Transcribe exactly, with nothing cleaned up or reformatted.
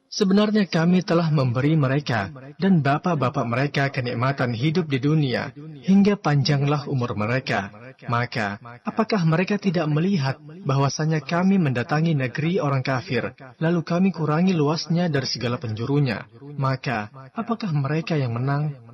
Sebenarnya kami telah memberi mereka dan bapak-bapak mereka kenikmatan hidup di dunia, hingga panjanglah umur mereka. Maka, apakah mereka tidak melihat bahwasanya kami mendatangi negeri orang kafir, lalu kami kurangi luasnya dari segala penjurunya? Maka, apakah mereka yang menang?